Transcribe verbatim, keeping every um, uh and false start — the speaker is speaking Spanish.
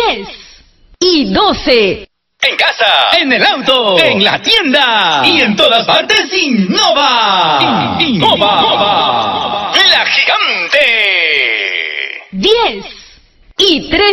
diez y doce. En casa, en el auto, en la tienda y en todas partes innova. Innova. La gigante. diez y trece.